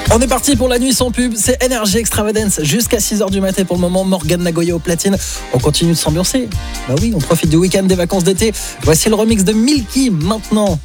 On est parti pour la nuit sans pub, c'est Energy Extravagance jusqu'à 6h du matin pour le moment. Morgane Nagoya au platine, on continue de s'ambiancer. Bah oui, on profite du week-end des vacances d'été. Voici le remix de Milky maintenant.